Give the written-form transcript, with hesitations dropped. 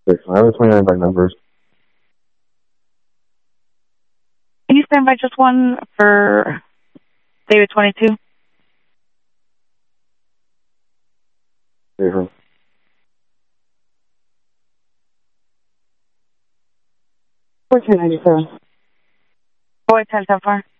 I have the 29 by numbers. Can you stand by just one for David 22? Favor. 1497. Boy, 10 so far.